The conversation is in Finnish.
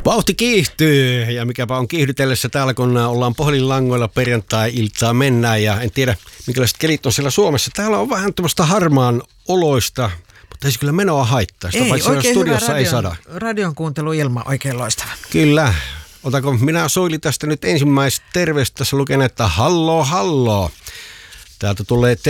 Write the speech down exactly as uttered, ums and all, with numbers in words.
Vauhti kiihtyy ja mikäpä on kiihdytellessä täällä, kun ollaan puhelinlangoilla perjantai-iltaa mennään ja en tiedä minkälaiset kelit on siellä Suomessa. Täällä on vähän tämmöistä harmaan oloista, mutta ei se kyllä menoa haittaa. Sitä ei, paitsi oikein studiossa hyvä ei radion, sada. radion kuunteluilma oikein loistava. Kyllä. Otako minä soilin tästä nyt ensimmäistä terveistä, tässä luken, että halloo halloo. Täältä tulee